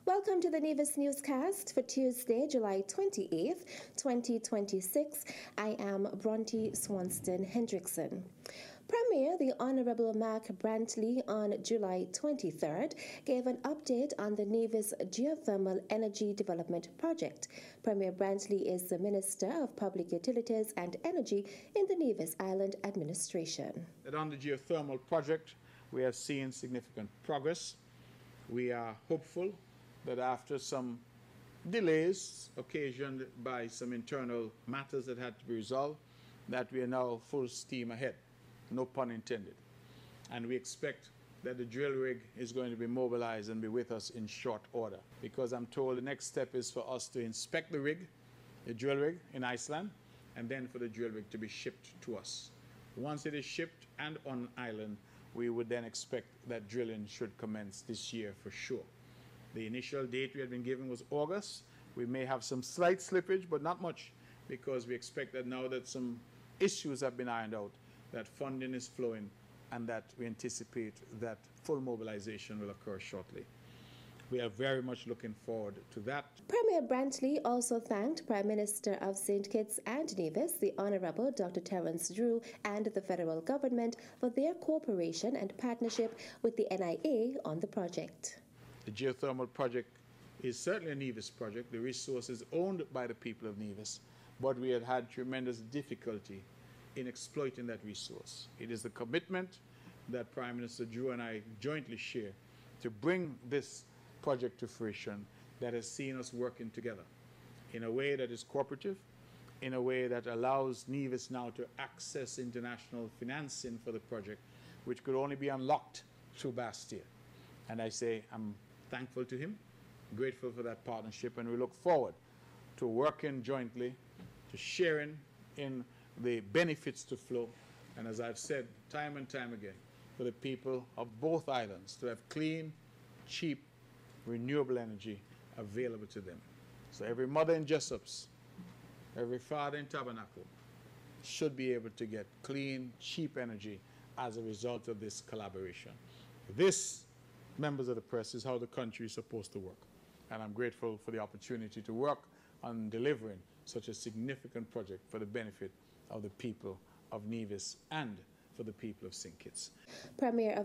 Welcome to the Nevis Newscast for Tuesday, July 28th, 2026. I am Bronte Swanston Hendrickson. Premier the Honourable Mac Brantley on July 23rd gave an update on the Nevis Geothermal Energy Development Project. Premier Brantley is the Minister of Public Utilities and Energy in the Nevis Island Administration. That on the geothermal project, we have seen significant progress. We are hopeful that after some delays occasioned by some internal matters that had to be resolved, that we are now full steam ahead, no pun intended. And we expect that the drill rig is going to be mobilized and be with us in short order, because I'm told the next step is for us to inspect the rig, the drill rig in Iceland, and then for the drill rig to be shipped to us. Once it is shipped and on island, we would then expect that drilling should commence this year for sure. The initial date we had been given was August. We may have some slight slippage, but not much, because we expect that now that some issues have been ironed out, that funding is flowing, and that we anticipate that full mobilization will occur shortly. We are very much looking forward to that. Premier Brantley also thanked Prime Minister of St. Kitts and Nevis, the Honourable Dr. Terence Drew, and the federal government for their cooperation and partnership with the NIA on the project. The geothermal project is certainly a Nevis project. The resource is owned by the people of Nevis, but we had had tremendous difficulty in exploiting that resource. It is the commitment that Prime Minister Drew and I jointly share to bring this project to fruition that has seen us working together in a way that is cooperative, in a way that allows Nevis now to access international financing for the project, which could only be unlocked through Bastia. And I say I'm thankful to him, grateful for that partnership, and we look forward to working jointly, to sharing in the benefits to flow, and as I've said time and time again, for the people of both islands to have clean, cheap, renewable energy available to them. So every mother in Jessops, every father in Tabernacle should be able to get clean, cheap energy as a result of this collaboration. This, members of the press, is how the country is supposed to work. And I'm grateful for the opportunity to work on delivering such a significant project for the benefit of the people of Nevis and for the people of St. Kitts. Premier of